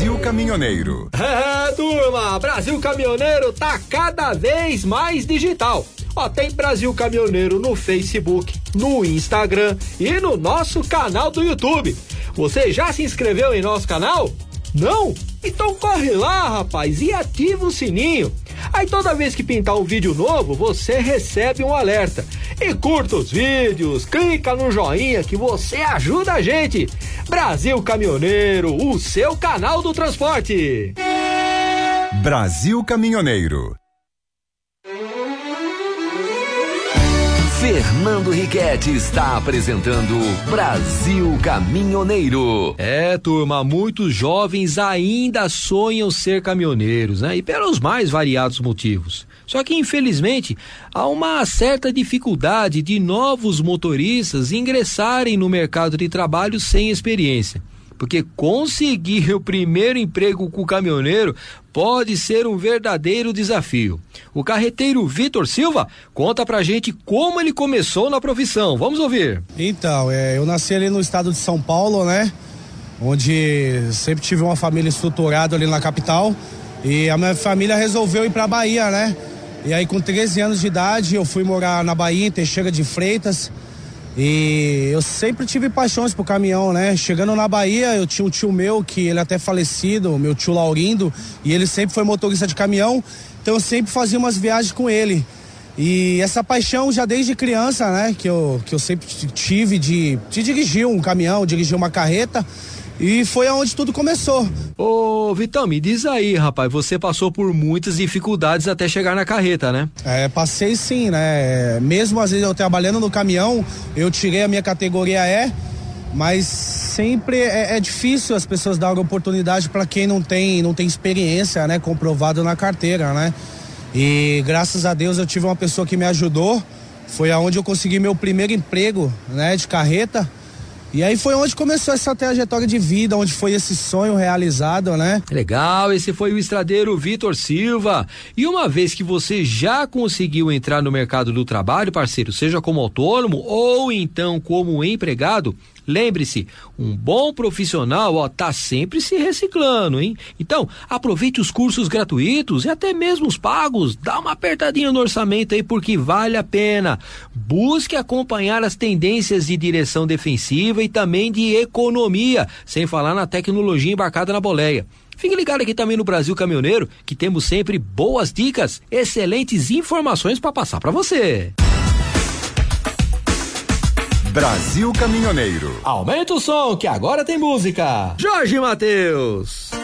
Brasil Caminhoneiro. Turma, Brasil Caminhoneiro tá cada vez mais digital. Ó, tem Brasil Caminhoneiro no Facebook, no Instagram e no nosso canal do YouTube. Você já se inscreveu em nosso canal? Não? Então corre lá, rapaz, e ativa o sininho. Aí toda vez que pintar um vídeo novo, você recebe um alerta. E curta os vídeos, clica no joinha que você ajuda a gente. Brasil Caminhoneiro, o seu canal do transporte. Brasil Caminhoneiro. Fernando Riquetti está apresentando Brasil Caminhoneiro. Turma, muitos jovens ainda sonham ser caminhoneiros, né? E pelos mais variados motivos. Só que, infelizmente, há uma certa dificuldade de novos motoristas ingressarem no mercado de trabalho sem experiência. Porque conseguir o primeiro emprego com o caminhoneiro pode ser um verdadeiro desafio. O carreteiro Vitor Silva conta pra gente como ele começou na profissão. Vamos ouvir. Então, eu nasci ali no estado de São Paulo, né? Onde sempre tive uma família estruturada ali na capital. E a minha família resolveu ir pra Bahia, né? E aí com 13 anos de idade eu fui morar na Bahia, em Teixeira de Freitas. E eu sempre tive paixões por caminhão, né? Chegando na Bahia, eu tinha um tio meu, que ele até falecido, meu tio Laurindo, e ele sempre foi motorista de caminhão, então eu sempre fazia umas viagens com ele. E essa paixão já desde criança, né? Que eu sempre tive de dirigir um caminhão, dirigir uma carreta, e foi aonde tudo começou. Ô, Vitão, me diz aí, rapaz, você passou por muitas dificuldades até chegar na carreta, né? Passei sim, né? Mesmo às vezes eu trabalhando no caminhão, eu tirei a minha categoria E, mas sempre é difícil as pessoas darem oportunidade para quem não tem experiência, né? Comprovado na carteira, né? E graças a Deus eu tive uma pessoa que me ajudou, foi aonde eu consegui meu primeiro emprego, né? De carreta. E aí foi onde começou essa trajetória de vida, onde foi esse sonho realizado, né? Legal, esse foi o estradeiro Vitor Silva. E uma vez que você já conseguiu entrar no mercado do trabalho, parceiro, seja como autônomo ou então como empregado, lembre-se, um bom profissional, tá sempre se reciclando, hein? Então, aproveite os cursos gratuitos e até mesmo os pagos, dá uma apertadinha no orçamento aí porque vale a pena. Busque acompanhar as tendências de direção defensiva e também de economia, sem falar na tecnologia embarcada na boleia. Fique ligado aqui também no Brasil Caminhoneiro, que temos sempre boas dicas, excelentes informações para passar para você. Brasil Caminhoneiro. Aumenta o som que agora tem música. Jorge Mateus.